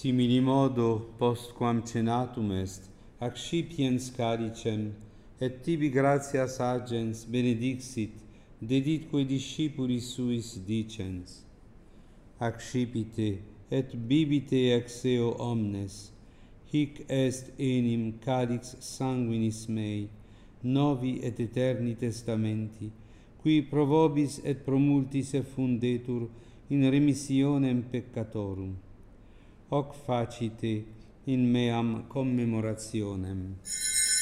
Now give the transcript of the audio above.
Similimodo postquam cenatum est, accipiens calicem, et tibi gratias agens benedixit, deditque discipulis suis dicens. Accipite et bibite ex eo omnes, hic est enim calix sanguinis mei, novi et eterni testamenti, qui pro vobis et pro multis effundetur in remissionem peccatorum. Hoc facite in meam commemorationem.